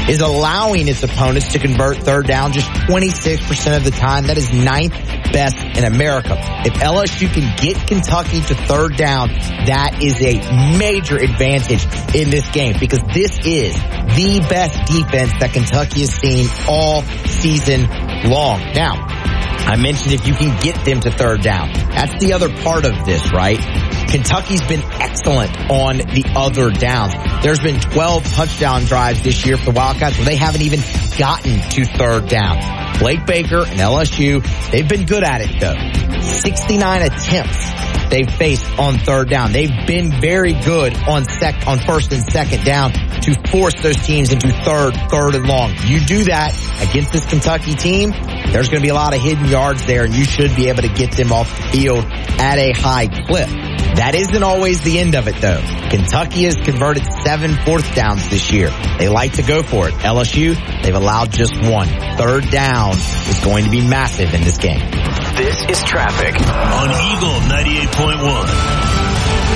is allowing its opponents to convert third down just 26% of the time. That is 9th best in America. If LSU can get Kentucky to third down, that is a major advantage in this game, because this is the best defense that Kentucky has seen all season long. Now, I mentioned if you can get them to third down. That's the other part of this, right? Kentucky's been excellent on the other downs. There's been 12 touchdown drives this year for the Wildcats where they haven't even gotten to third down. Blake Baker and LSU, they've been good at it though. 69 attempts they've faced on third down. They've been very good on first and second down to force those teams into third and long. You do that against this Kentucky team, there's going to be a lot of hidden yards there, and you should be able to get them off the field at a high clip. That isn't always the end of it, though. Kentucky has converted 7 fourth downs this year. They like to go for it. LSU, they've allowed just 1. Third down is going to be massive in this game. This is traffic on Eagle 98.1.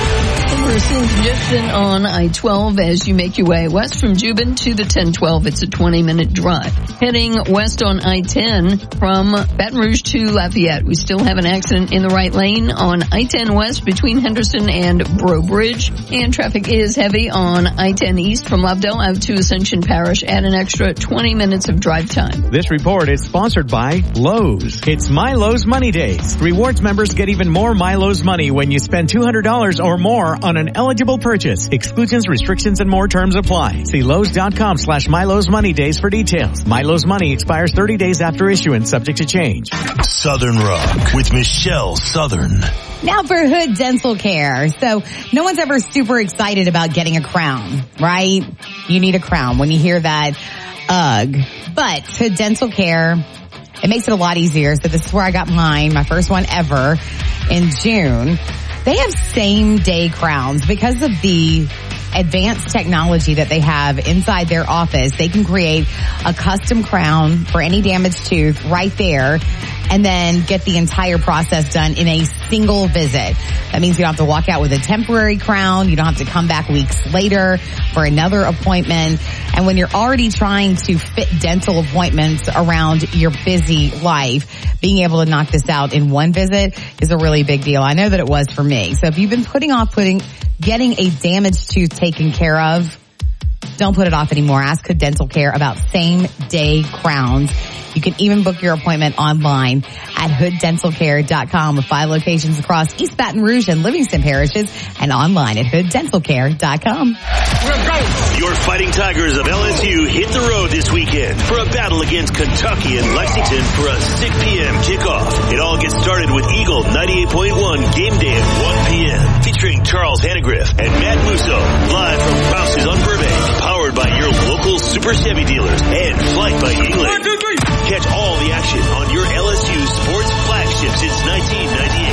We're seeing congestion on I-12 as you make your way west from Juban to the 1012. It's a 20-minute drive. Heading west on I-10 from Baton Rouge to Lafayette. We still have an accident in the right lane on I-10 west between Henderson and Breaux Bridge. And traffic is heavy on I-10 east from Lovedale out to Ascension Parish at an extra 20 minutes of drive time. This report is sponsored by Lowe's. It's My Lowe's Money Days. Rewards members get even more My Lowe's money when you spend $200 or more on an eligible purchase. Exclusions, restrictions, and more terms apply. See Lowe's.com/My Lowe's Money Days for details. My Lowe's Money expires 30 days after issuance, subject to change. Southern Rock with Michelle Southern. Now for Hood Dental Care. So no one's ever super excited about getting a crown, right? You need a crown when you hear that. Ugh. But Hood Dental Care, it makes it a lot easier. So this is where I got mine, my first one ever in June. They have same-day crowns because of the advanced technology that they have inside their office. They can create a custom crown for any damaged tooth right there and then get the entire process done in a single visit. That means you don't have to walk out with a temporary crown. You don't have to come back weeks later for another appointment. And when you're already trying to fit dental appointments around your busy life, being able to knock this out in one visit is a really big deal. I know that it was for me. So if you've been putting off getting a damaged tooth taken care of, don't put it off anymore. Ask Hood Dental Care about same-day crowns. You can even book your appointment online at hooddentalcare.com with 5 locations across East Baton Rouge and Livingston parishes and online at hooddentalcare.com. Your Fighting Tigers of LSU hit the road this weekend for a battle against Kentucky and Lexington for a 6 p.m. kickoff. It all gets started with Eagle 98.1 Game Day at 1 p.m. featuring Charles Hannegriff and Matt Musso live from Rouse's on Burbank, powered by your local Super Chevy dealers and Flight by England. Catch all the action on your LSU sports flagship since 1998.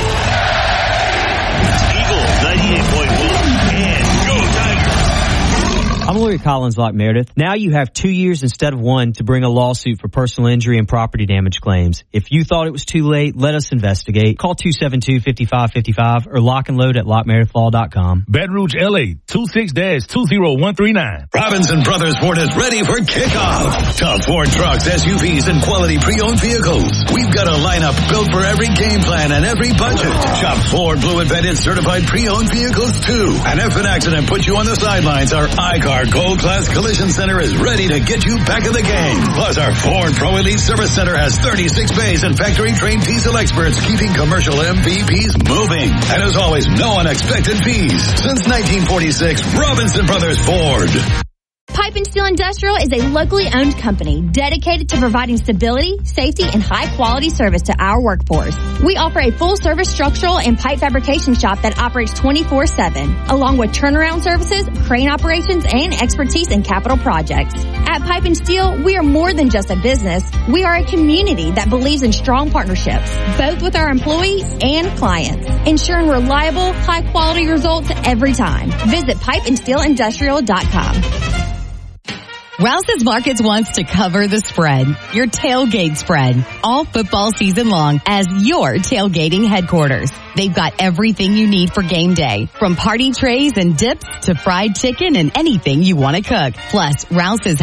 It's Eagle 98.1 and Go Tigers. I'm Lawyer Collins Locke Meredith. Now you have 2 years instead of 1 to bring a lawsuit for personal injury and property damage claims. If you thought it was too late, let us investigate. Call 272-5555 or lock and load at lockmeredithlaw.com. Baton Rouge, LA, 26-20139. Robinson Brothers Ford is ready for kickoff. Top Ford trucks, SUVs, and quality pre-owned vehicles. We've got a lineup built for every game plan and every budget. Shop Ford Blue Advantage certified pre-owned vehicles too. And if an accident puts you on the sidelines, our iCar Gold Class Collision Center is ready to get you back in the game. Plus, our Ford Pro Elite Service Center has 36 bays and factory-trained diesel experts keeping commercial MVPs moving. And as always, no unexpected fees. Since 1946, Robinson Brothers Ford. Pipe and Steel Industrial is a locally owned company dedicated to providing stability, safety, and high-quality service to our workforce. We offer a full-service structural and pipe fabrication shop that operates 24/7, along with turnaround services, crane operations, and expertise in capital projects. At Pipe and Steel, we are more than just a business. We are a community that believes in strong partnerships, both with our employees and clients, ensuring reliable, high-quality results every time. Visit pipeandsteelindustrial.com. Rouse's Markets wants to cover the spread, your tailgate spread, all football season long as your tailgating headquarters. They've got everything you need for game day, from party trays and dips to fried chicken and anything you want to cook. Plus, Rouse's